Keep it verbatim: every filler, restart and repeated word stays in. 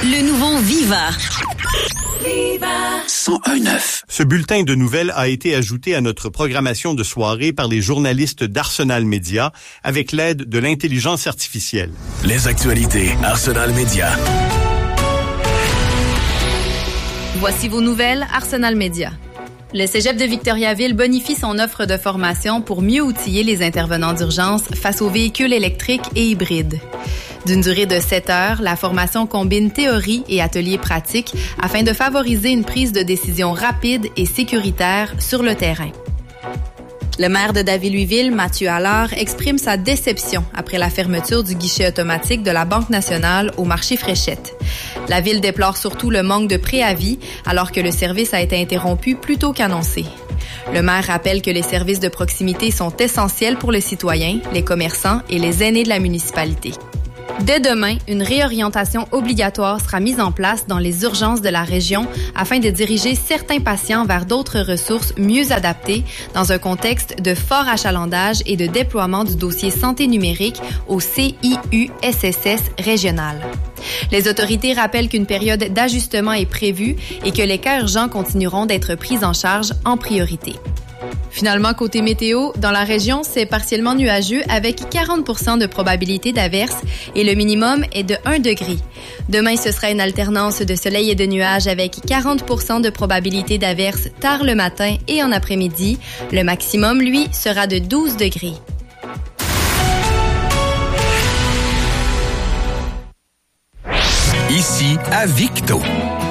Le nouveau Viva. Viva. cent un neuf. Ce bulletin de nouvelles a été ajouté à notre programmation de soirée par les journalistes d'Arsenal Média avec l'aide de l'intelligence artificielle. Les actualités Arsenal Média. Voici vos nouvelles Arsenal Média. Le Cégep de Victoriaville bonifie son offre de formation pour mieux outiller les intervenants d'urgence face aux véhicules électriques et hybrides. D'une durée de sept heures, la formation combine théorie et ateliers pratiques afin de favoriser une prise de décision rapide et sécuritaire sur le terrain. Le maire de Davie-Louisville, Mathieu Allard, exprime sa déception après la fermeture du guichet automatique de la Banque nationale au marché Fréchette. La ville déplore surtout le manque de préavis alors que le service a été interrompu plus tôt qu'annoncé. Le maire rappelle que les services de proximité sont essentiels pour les citoyens, les commerçants et les aînés de la municipalité. Dès demain, une réorientation obligatoire sera mise en place dans les urgences de la région afin de diriger certains patients vers d'autres ressources mieux adaptées dans un contexte de fort achalandage et de déploiement du dossier santé numérique au C I U S S S régional. Les autorités rappellent qu'une période d'ajustement est prévue et que les cas urgents continueront d'être pris en charge en priorité. Finalement, côté météo, dans la région, c'est partiellement nuageux avec quarante pour cent de probabilité d'averse et le minimum est de un degré. Demain, ce sera une alternance de soleil et de nuages avec quarante pour cent de probabilité d'averse tard le matin et en après-midi. Le maximum, lui, sera de douze degrés. Ici à Victo.